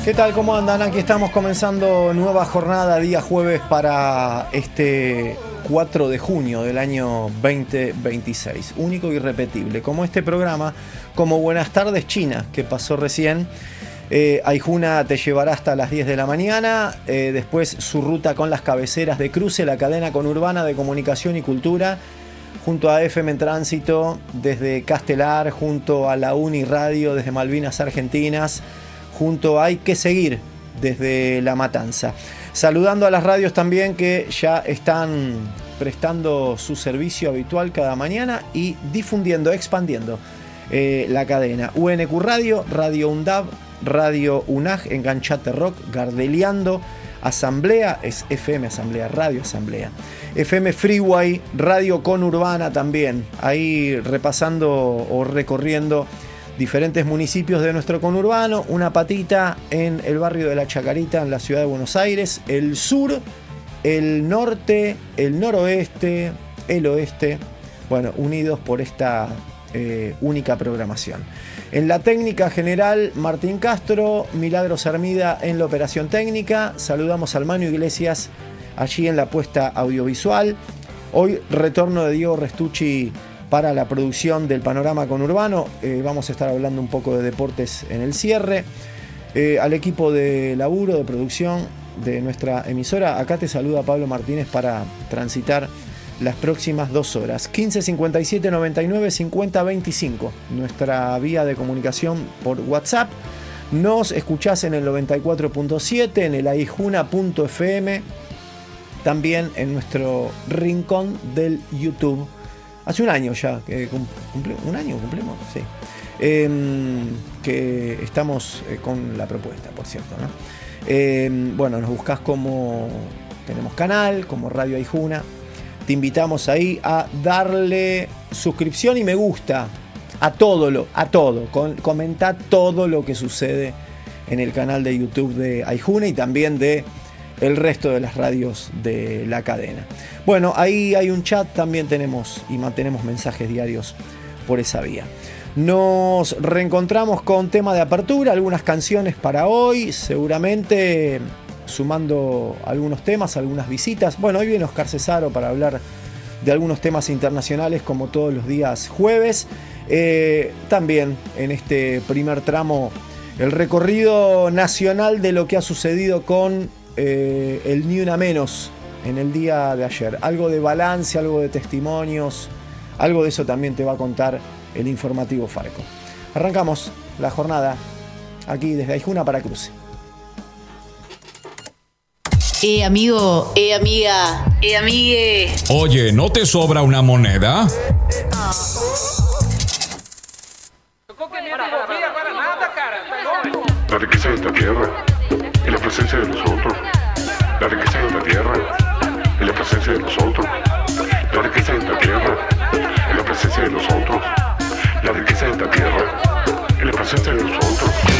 ¿Qué tal? ¿Cómo andan? Aquí estamos comenzando nueva jornada, día jueves, para este 4 de junio del año 2026. Único y irrepetible. Como este programa, como Buenas Tardes China, que pasó recién. Aijuna te llevará hasta las 10 de la mañana. Después su ruta con las cabeceras de cruce, la cadena conurbana de comunicación y cultura, junto a FM en Tránsito, desde Castelar, junto a la Uni Radio, desde Malvinas Argentinas, junto a Hay que Seguir, desde La Matanza. Saludando a las radios también que ya están prestando su servicio habitual cada mañana y difundiendo, expandiendo la cadena. UNQ Radio, Radio UNDAB, Radio UNAG, Enganchate Rock, Gardeliando, Asamblea, es FM Asamblea, Radio Asamblea. FM Freeway, Radio Conurbana también, ahí repasando o recorriendo diferentes municipios de nuestro conurbano, una patita en el barrio de La Chacarita, en la ciudad de Buenos Aires, el sur, el norte, el noroeste, el oeste, bueno, unidos por esta única programación. En la técnica general, Martín Castro, Milagros Hermida en la operación técnica. Saludamos al Manu Iglesias allí en la puesta audiovisual. Hoy retorno de Diego Restucci para la producción del Panorama Conurbano. Vamos a estar hablando un poco de deportes en el cierre. Al equipo de laburo, de producción de nuestra emisora, acá te saluda Pablo Martínez para transitar las próximas 2 horas. 15 57 99 50 25, nuestra vía de comunicación por WhatsApp. Nos escuchás en el 94.7, en el aijuna.fm, también en nuestro rincón del YouTube. Hace un año ya, ¿un año cumplimos? Sí. Que estamos con la propuesta, por cierto, ¿no? Bueno, nos buscás como, tenemos canal, como Radio Aijuna. Te invitamos ahí a darle suscripción y me gusta a todo. Comenta todo lo que sucede en el canal de YouTube de Aijuna y también de el resto de las radios de la cadena. Bueno, ahí hay un chat, también tenemos y mantenemos mensajes diarios por esa vía. Nos reencontramos con tema de apertura, algunas canciones para hoy, seguramente sumando algunos temas, algunas visitas. Bueno, hoy viene Oscar Cesaro para hablar de algunos temas internacionales como todos los días jueves. También en este primer tramo el recorrido nacional de lo que ha sucedido con el Ni Una Menos en el día de ayer. Algo de balance, algo de testimonios, algo de eso también te va a contar el informativo Farco. Arrancamos la jornada aquí desde Aijuna para Cruce. Amigo, amiga, amigue. Oye, ¿no te sobra una moneda? La riqueza de esta tierra y la presencia de nosotros. La riqueza de esta tierra y la presencia de nosotros.